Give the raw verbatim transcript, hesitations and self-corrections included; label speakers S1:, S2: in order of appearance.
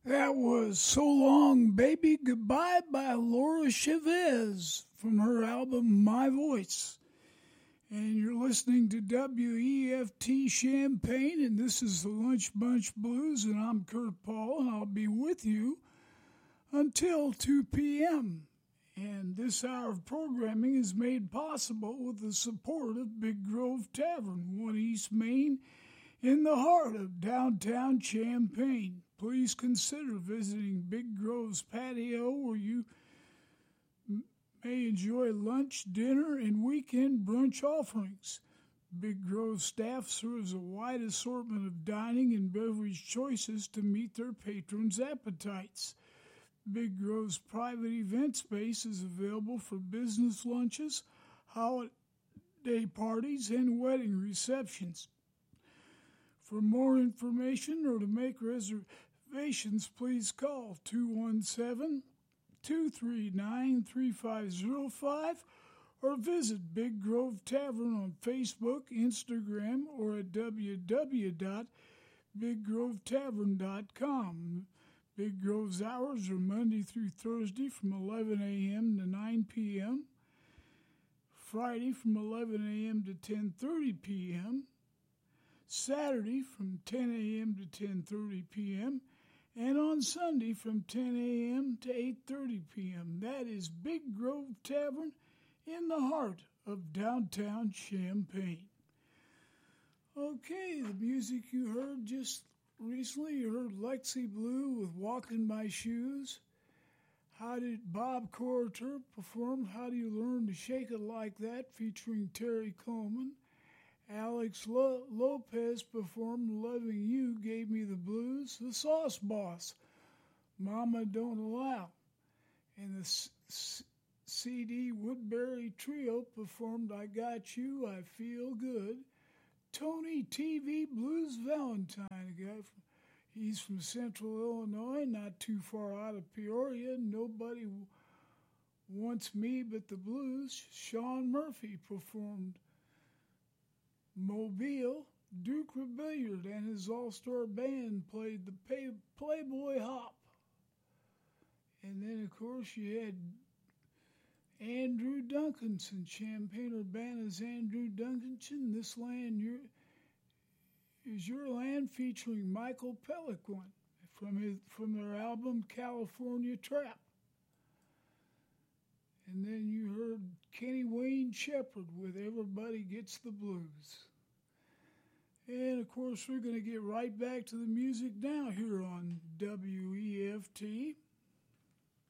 S1: That was So Long Baby Goodbye by Laura Chavez from her album My Voice. And you're listening to W E F T Champaign, and this is the Lunch Bunch Blues, and I'm Kurt Paul, and I'll be with you until two p.m. And this hour of programming is made possible with the support of Big Grove Tavern, one East Main, in the heart of downtown Champaign. Please consider visiting Big Grove's patio, where you may enjoy lunch, dinner, and weekend brunch offerings. Big Grove staff serves a wide assortment of dining and beverage choices to meet their patrons' appetites. Big Grove's private event space is available for business lunches, holiday parties, and wedding receptions. For more information or to make reservations, please call two one seven, two three nine, three five zero five or visit Big Grove Tavern on Facebook, Instagram, or at w w w dot big grove tavern dot com. Big Grove's hours are Monday through Thursday from eleven a.m. to nine p.m., Friday from eleven a.m. to ten thirty p.m., Saturday from ten a.m. to ten thirty p.m., and on Sunday from ten a.m. to eight thirty p.m. That is Big Grove Tavern in the heart of downtown Champaign. Okay, the music you heard just recently, you heard Lexi Blue with Walking My Shoes. How did Bob Corritor perform How Do You Learn to Shake It Like That, featuring Terry Coleman. Alex Lo- Lopez performed Loving You Gave Me the Blues. The Sauce Boss, Mama Don't Allow. And the C- C- C D Woodbury Trio performed I Got You, I Feel Good. Tony T V Blues Valentine, a guy from, he's from Central Illinois, not too far out of Peoria. Nobody w- wants me but the blues. Sean Murphy performed Mobile. Duke Rebillard and his all-star band played the pay- Playboy Hop. And then, of course, you had Andrew Duncanson, Champaign-Urbana's Andrew Duncanson. This Land your, is Your Land, featuring Michael Peliquin from, his, from their album California Trap. And then you heard Kenny Wayne Shepherd with Everybody Gets the Blues. And, of course, we're going to get right back to the music now here on W E F T.